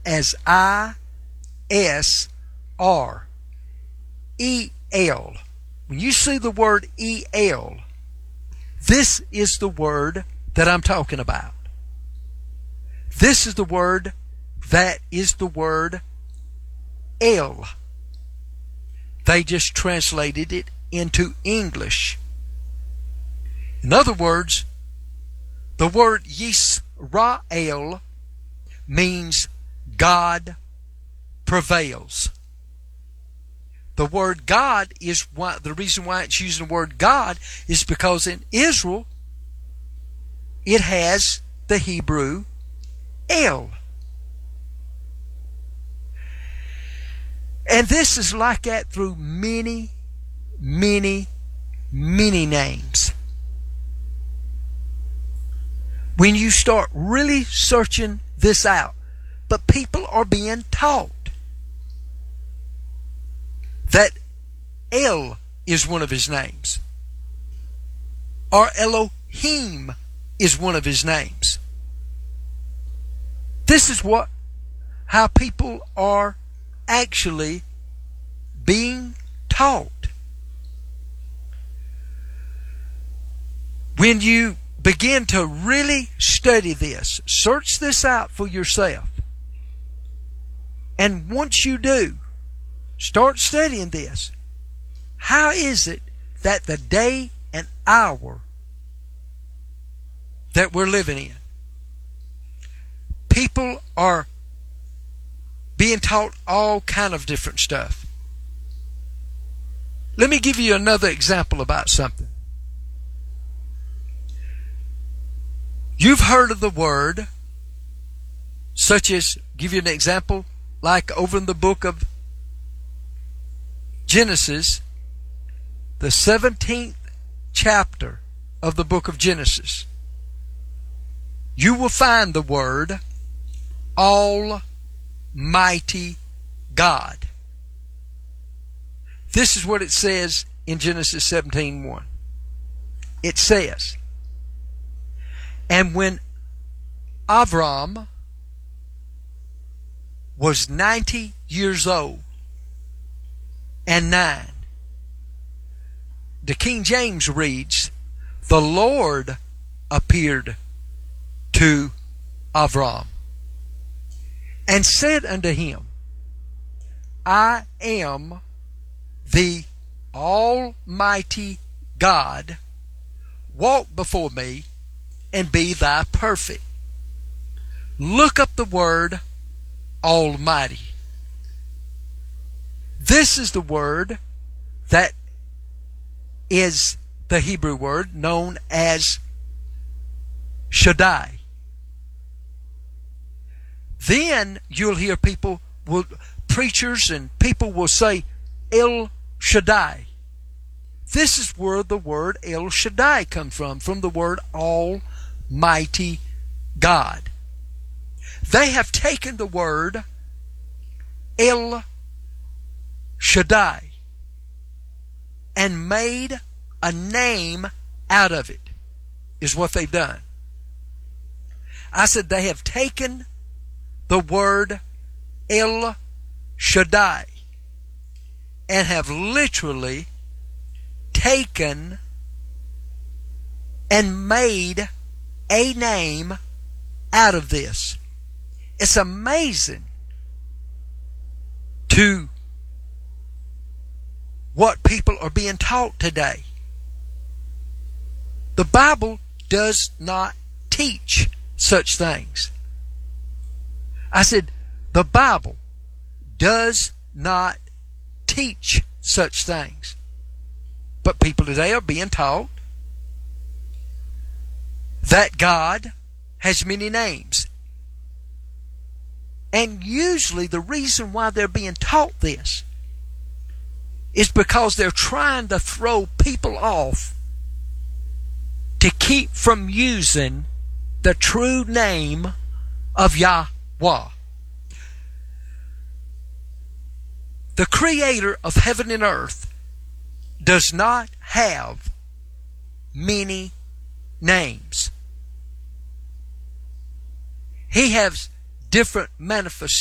as I-S-R. E-L. When you see the word E-L, this is the word that I'm talking about. This is the word that is the word El. They just translated it into English. In other words, the word Yisrael means God prevails. The word God is why, the reason why it's using the word God is because in Israel it has the Hebrew El. And this is like that through many, many, many names. When you start really searching this out, but people are being taught that El is one of his names, or Elohim is one of his names. This is how people are actually being taught. When you begin to really study this, search this out for yourself, and once you do, start studying this. How is it that the day and hour that we're living in, people are being taught all kind of different stuff? Let me give you another example about something. You've heard of the word, such as, give you an example, like over in the book of Genesis, the 17th chapter of the book of Genesis, you will find the word Almighty God. This is what it says in Genesis 17:1. It says, and when Avram was 90 years old and 9, the King James reads, the Lord appeared to Avram and said unto him, I am the Almighty God, walk before me and be thy perfect. Look up the word Almighty. This is the word that is the Hebrew word known as Shaddai. Then you'll hear preachers and people will say El Shaddai. This is where the word El Shaddai comes from the word Almighty God. They have taken the word El Shaddai and made a name out of it, is what they've done. I said they have taken the word El Shaddai and have literally taken and made a name out of this. It's amazing to what people are being taught today. The Bible does not teach such things. I said, the Bible does not teach such things. But people today are being taught that God has many names. And usually the reason why they're being taught this is because they're trying to throw people off to keep from using the true name of Yahweh. The creator of heaven and earth does not have many names. He has different manifestations